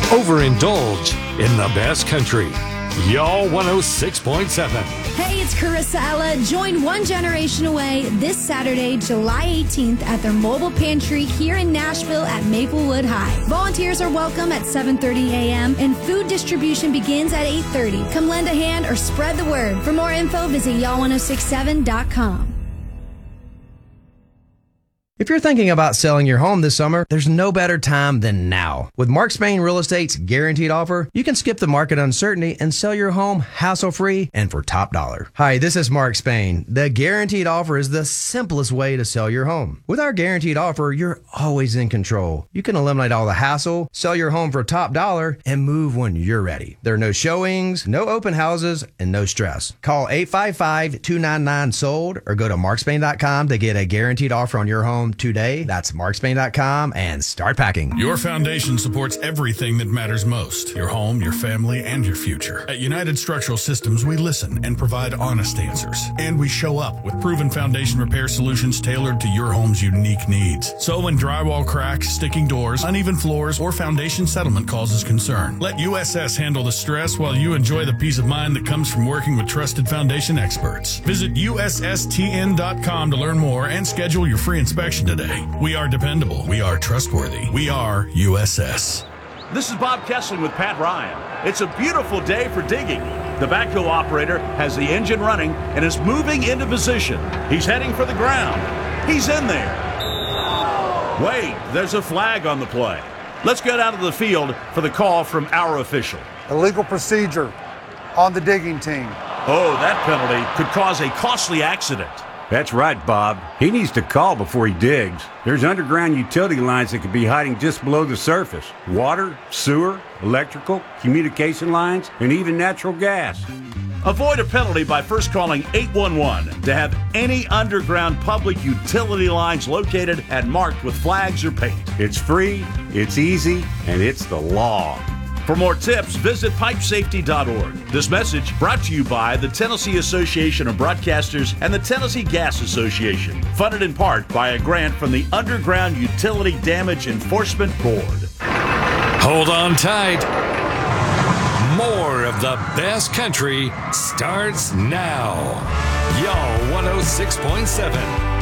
Overindulge in the best country. Y'all 106.7. Hey, it's Carissa Ella. Join One Generation Away this Saturday, July 18th at their mobile pantry here in Nashville at Maplewood High. Volunteers are welcome at 7:30 a.m. and food distribution begins at 8:30. Come lend a hand or spread the word. For more info, visit y'all1067.com. If you're thinking about selling your home this summer, there's no better time than now. With Mark Spain Real Estate's guaranteed offer, you can skip the market uncertainty and sell your home hassle-free and for top dollar. Hi, this is Mark Spain. The guaranteed offer is the simplest way to sell your home. With our guaranteed offer, you're always in control. You can eliminate all the hassle, sell your home for top dollar, and move when you're ready. There are no showings, no open houses, and no stress. Call 855-299-SOLD or go to markspain.com to get a guaranteed offer on your home today. That's markspain.com and start packing. Your foundation supports everything that matters most. Your home, your family, and your future. At United Structural Systems, we listen and provide honest answers. And we show up with proven foundation repair solutions tailored to your home's unique needs. So when drywall cracks, sticking doors, uneven floors, or foundation settlement causes concern, let USS handle the stress while you enjoy the peace of mind that comes from working with trusted foundation experts. Visit USSTN.com to learn more and schedule your free inspection today. We are dependable. We are trustworthy. We are USS. This is Bob Kessling with Pat Ryan. It's a beautiful day for digging. The backhoe operator has the engine running and is moving into position. He's heading for the ground. He's in there. Wait, there's a flag on the play. Let's get out of the field for the call from our official. Illegal procedure on the digging team. Oh, that penalty could cause a costly accident. That's right, Bob. He needs to call before he digs. There's underground utility lines that could be hiding just below the surface. Water, sewer, electrical, communication lines, and even natural gas. Avoid a penalty by first calling 811 to have any underground public utility lines located and marked with flags or paint. It's free, it's easy, and it's the law. For more tips, visit pipesafety.org. This message brought to you by the Tennessee Association of Broadcasters and the Tennessee Gas Association, funded in part by a grant from the Underground Utility Damage Enforcement Board. Hold on tight. More of the best country starts now. Y'all 106.7.